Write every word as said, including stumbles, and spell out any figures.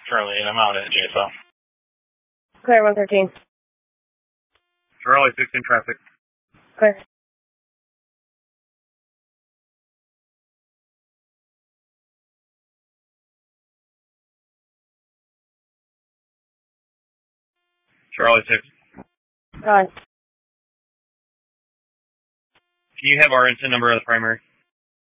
Charlie, and I'm out at J S L. Clear one thirteen. Charlie, sixteen traffic. Clear. Charlie, six. Gone. Can you have our instant number of the primary?